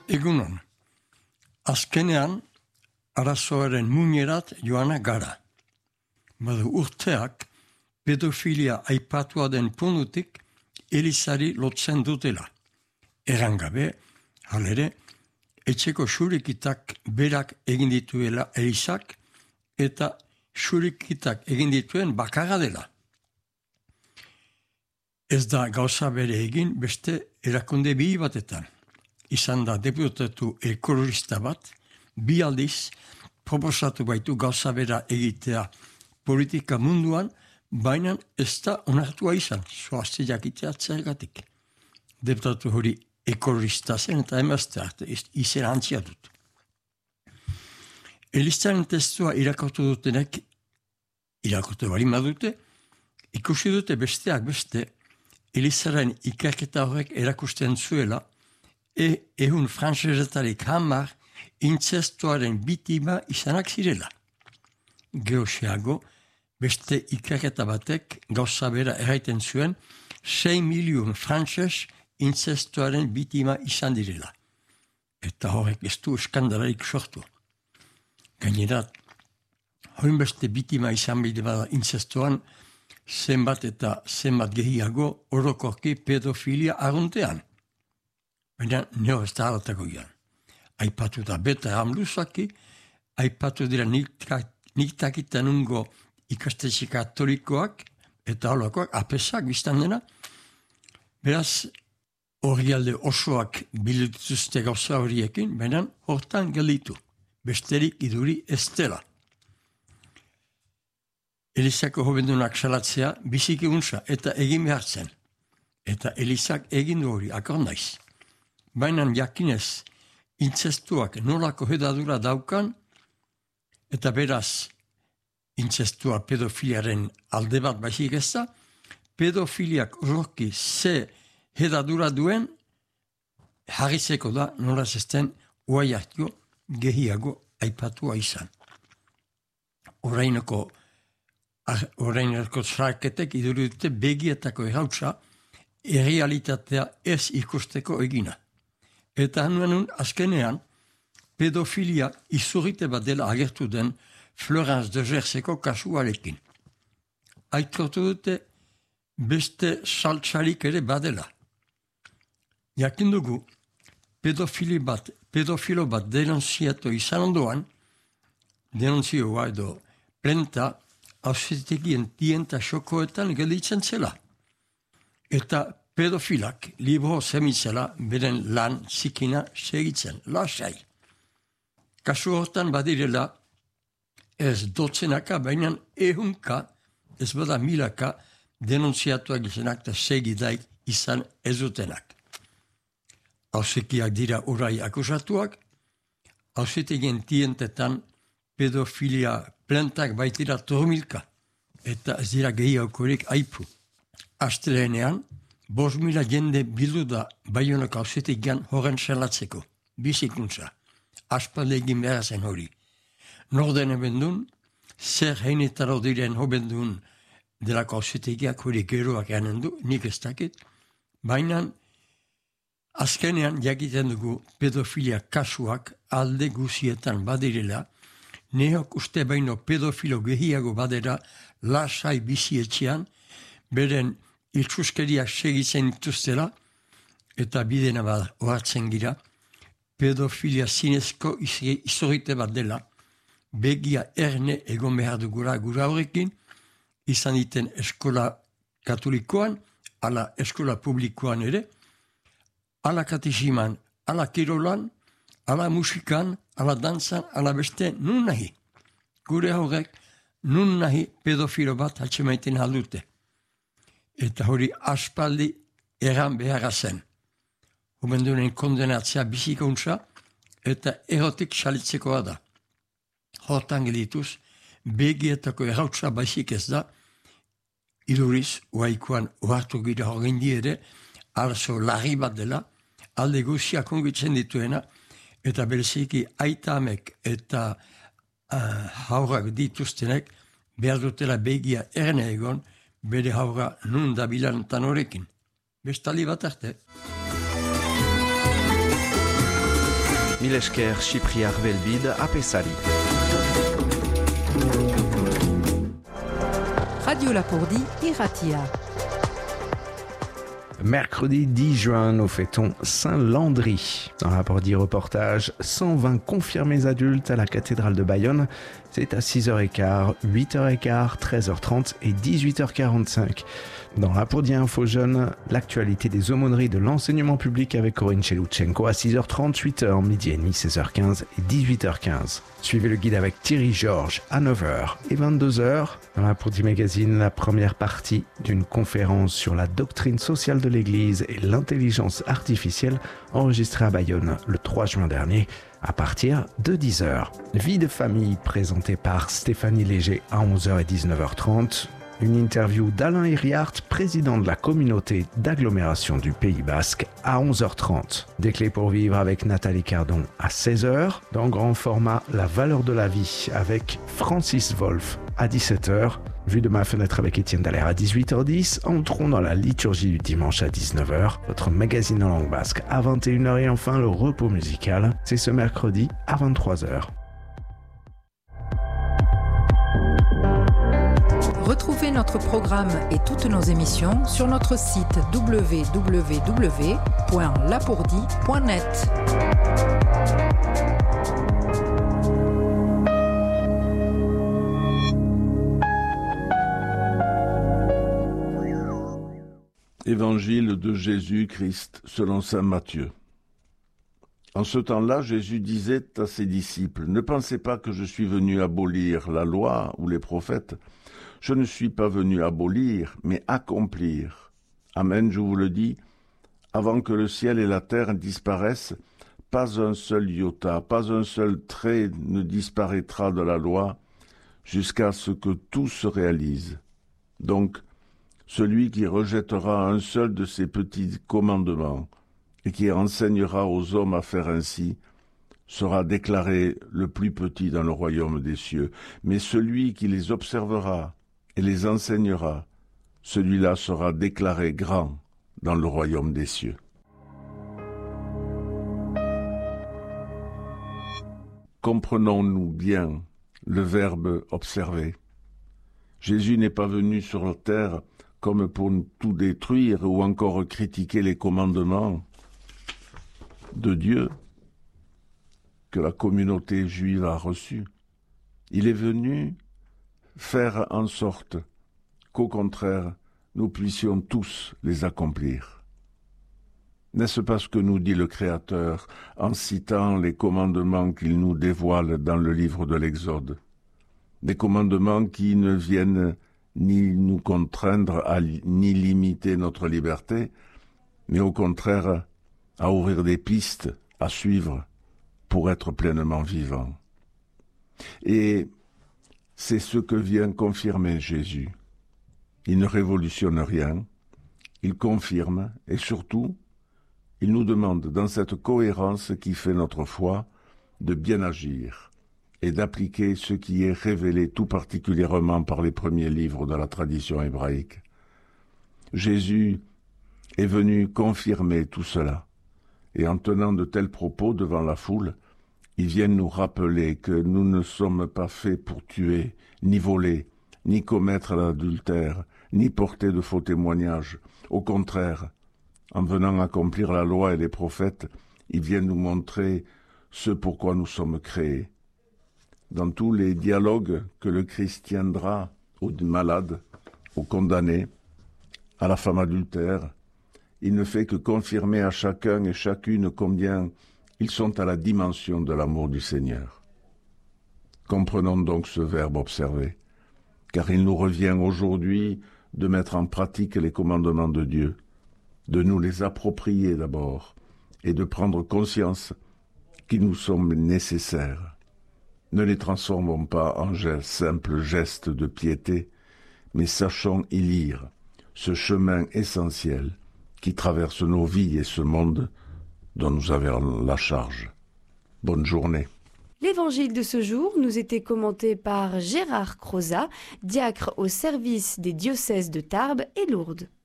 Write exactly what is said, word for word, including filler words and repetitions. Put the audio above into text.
Egunon, azkenean arazoaren muinerat joana gara. Badu urteak pedofilia aipatua den puntutik Elizari lotzen dutela. Errangabe, halere, etxeko xurikitak berak egin dituela Elizak eta xurikitak egin dituen bakarra dela. Ez da gauza bere egin beste erakunde bihi batetan. Izan da deputatu ekologista bat, bi aldiz proposatu baitu gauza bera egitea politika munduan, baina ez da onartua izan, zoazte jakitea zergatik. Deputatu hori ekologista zen eta emazte arte izan antzia dut. Elizaren testua irakotu dutenek, irakotu bali madute, ikusi dute besteak beste, Elizaren ikerketa horrek erakusten zuela, e ehun frantsesetarik hamar intzestuaren bitima izanak zirela. Geoxeago, beste ikerketa batek gauza bera erraiten zuen, sei milion frantses intzestuaren bitima izan direla. Eta horrek ez du eskandalarik sortu. Gainerat, hoin beste bitima izan bide bada intzestuan, zenbat eta zenbat gehiago orokorki pedofilia arruntean. Baina neo ez da halatako gian. Aipatu da beta hamluzaki, aipatu dira niktakitan ungo ikastetxe katolikoak eta holakoak apesak biztan dena. Beraz, horrialde osoak bilituzte gauza horiekin, baina hortan gelditu. Besterik iduri ez dela. Elizako hobendunak salatzea biziki unsa eta egin behartzen. Eta Elizak egin du hori, akor naiz. Baina jakinez, intzestuak nolako hedadura daukan, eta beraz, intzestua pedofiliaren alde bat baizik ez da, pedofiliak roki ze hedadura duen, jarrizeko da nolaz ezten uaiatio gehiago aipatua izan. Orainoko Horreinarko zraketek idurute begietako errautza errealitatea ez ikusteko egina. Eta hanuenun azkenean pedofilia izurrite bat dela agertu den Florence de Jerseko kasuarekin. Aitortu dute beste saltsarik ere badela. Jakin dugu pedofili bat, pedofilo bat denunziatu izan ondoan, denunzioa edo plenta, hausetegien tienta xokoetan gelditzen zela. Eta pedofilak libro zemitzela beren lan zikina segitzen, lasai. Kasu hortan badirela ez dotzenaka, baina ehunka, ez bada milaka, denunziatuak izanak eta segidaik izan ezutenak. Hausekiak dira orai akusatuak, hausetegien tientetan pedofilia plantak baitira tormilka, eta ez dira gehiagokorik aipu. Astelenean, bost mila jende bildu da Baionako auzetegian horren salatzeko, bizikuntza, aspalde egin behar zen hori. Norden ebendun, zer heinetaro diren hobendun delako auzetegiak hori geroak janen du, nik ez dakit, baina azkenean jakiten dugu pedofilia kasuak alde guzietan badirela, neok uste baino pedofilo gehiago badera lasai bizietxean, beren iltsuskeria segitzen dituztela, eta bidena bat ohartzen gira, pedofilia zinezko izorite bat dela, begia erne egon behar dugura gura horrekin, izan diten eskola katolikoan, ala eskola publikoan ere, ala katisiman, ala kirolan, ala musikan, ala dantzan, ala beste nun nahi. Gure horrek nun nahi pedofilo bat hatxemaiten aldute. Eta hori aspaldi eran beharra zen. Homendunen kondenatzea bizikuntza eta erotik salitzekoa da. Hortan gedituz, begietako errautza baizik ez da, iduriz, uaikoan ohartu gira horrein ere, arazo larri bat dela, alde guziak ongitzen dituena, eta bereziki aitamek eta uh, haurak dituztenek behar dutela begia erne egon, bere haura nun da bilantan horrekin. Bestali bat arte. Milesker Chypri Arvelbid à Pessali. Radio Lapourdi, Iratia. Mercredi dix juin, nous fêtons Saint-Landry. Dans Lapourdi reportage, cent vingt confirmés adultes à la cathédrale de Bayonne. C'est à six heures quinze, huit heures quinze, treize heures trente et dix-huit heures quarante-cinq. Dans Lapourdi Info Jeune, l'actualité des aumôneries de l'enseignement public avec Corinne Cheloutchenko à six heures trente, huit heures, midi et demi, seize heures quinze et dix-huit heures quinze. Suivez le guide avec Thierry Georges à neuf heures et vingt-deux heures. Dans Lapourdi Magazine, la première partie d'une conférence sur la doctrine sociale de l'Église et l'intelligence artificielle enregistrée à Bayonne le trois juin dernier à partir de dix heures. Vie de famille présentée par Stéphanie Léger à onze heures et dix-neuf heures trente. Une interview d'Alain Iriart, président de la communauté d'agglomération du Pays Basque, à onze heures trente. Des clés pour vivre avec Nathalie Cardon à seize heures. Dans grand format, La valeur de la vie avec Francis Wolff à dix-sept heures. Vue de ma fenêtre avec Étienne Dallaire à dix-huit heures dix. Entrons dans la liturgie du dimanche à dix-neuf heures. Votre magazine en langue basque à vingt et une heures. Et enfin, le repos musical. C'est ce mercredi à vingt-trois heures. Retrouvez notre programme et toutes nos émissions sur notre site w w w point lapourdi point net. Évangile de Jésus-Christ selon saint Matthieu. En ce temps-là, Jésus disait à ses disciples, « Ne pensez pas que je suis venu abolir la loi ou les prophètes. Je ne suis pas venu abolir, mais accomplir. Amen, je vous le dis, avant que le ciel et la terre disparaissent, pas un seul iota, pas un seul trait ne disparaîtra de la loi, jusqu'à ce que tout se réalise. Donc, celui qui rejettera un seul de ces petits commandements et qui enseignera aux hommes à faire ainsi, sera déclaré le plus petit dans le royaume des cieux. Mais celui qui les observera et les enseignera, celui-là sera déclaré grand dans le royaume des cieux. » Comprenons-nous bien le verbe « observer ». Jésus n'est pas venu sur la terre comme pour tout détruire ou encore critiquer les commandements de Dieu que la communauté juive a reçus. Il est venu faire en sorte qu'au contraire, nous puissions tous les accomplir. N'est-ce pas ce que nous dit le Créateur en citant les commandements qu'il nous dévoile dans le livre de l'Exode? Des commandements qui ne viennent ni nous contraindre à, ni limiter notre liberté, mais au contraire à ouvrir des pistes à suivre pour être pleinement vivant. Et c'est ce que vient confirmer Jésus. Il ne révolutionne rien, il confirme et surtout, il nous demande dans cette cohérence qui fait notre foi de bien agir et d'appliquer ce qui est révélé tout particulièrement par les premiers livres de la tradition hébraïque. Jésus est venu confirmer tout cela et en tenant de tels propos devant la foule, ils viennent nous rappeler que nous ne sommes pas faits pour tuer, ni voler, ni commettre l'adultère, ni porter de faux témoignages. Au contraire, en venant accomplir la loi et les prophètes, ils viennent nous montrer ce pourquoi nous sommes créés. Dans tous les dialogues que le Christ tiendra aux malades, aux condamnés, à la femme adultère, il ne fait que confirmer à chacun et chacune combien ils sont à la dimension de l'amour du Seigneur. Comprenons donc ce verbe observer, car il nous revient aujourd'hui de mettre en pratique les commandements de Dieu, de nous les approprier d'abord, et de prendre conscience qu'ils nous sont nécessaires. Ne les transformons pas en simples gestes de piété, mais sachons y lire ce chemin essentiel qui traverse nos vies et ce monde dont nous avons la charge. Bonne journée. L'évangile de ce jour nous était commenté par Gérard Crozat, diacre au service des diocèses de Tarbes et Lourdes.